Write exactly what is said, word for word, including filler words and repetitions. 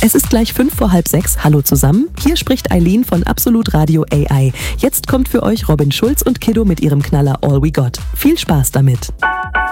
Es ist gleich fünf vor halb sechs. Hallo zusammen. Hier spricht Eileen von Absolut Radio A I. Jetzt kommt für euch Robin Schulz und Kiddo mit ihrem Knaller All We Got. Viel Spaß damit.